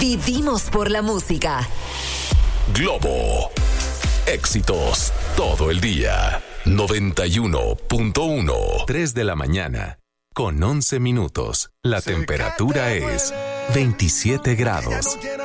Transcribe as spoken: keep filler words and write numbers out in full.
Vivimos por la música. Globo. Éxitos todo el día. noventa y uno punto uno. tres de la mañana. Con once minutos. La temperatura es veintisiete grados.